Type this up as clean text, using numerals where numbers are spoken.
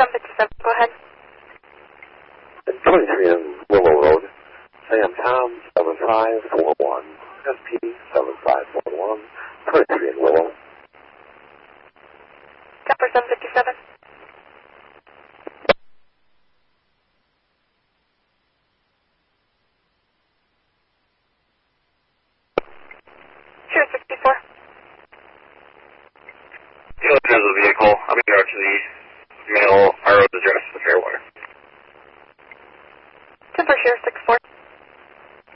757, go ahead. 23 in Willow Road. Sam Tom 7541. SP 7541. 23 in Willow. Copper 757. Sure, 64. Taylor transit the vehicle. I'm going to go to the mail RO's address, the Fairwater. Timber Share 64.